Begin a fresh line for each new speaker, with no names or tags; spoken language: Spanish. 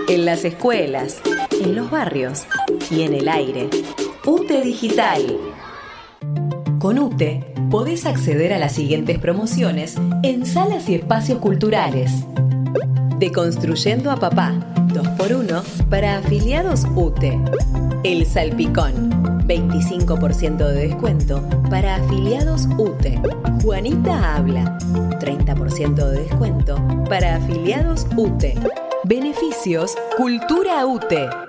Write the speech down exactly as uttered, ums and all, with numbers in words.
en las escuelas, en los barrios y en el aire. UTE Digital. Con UTE podés acceder a las siguientes promociones en salas y espacios culturales. Deconstruyendo a Papá, dos por uno para afiliados UTE. El Salpicón, veinticinco por ciento de descuento para afiliados UTE. Juanita Habla, treinta por ciento de descuento para afiliados UTE. Beneficios Cultura UTE.